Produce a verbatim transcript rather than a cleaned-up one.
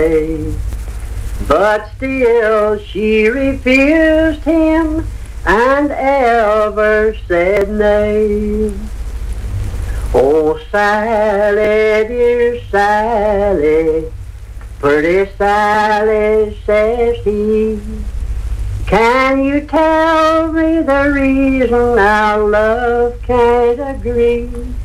But still she refused him and ever said nay. Oh, Sally, dear Sally, pretty Sally, says he, can you tell me the reason our love can't agree?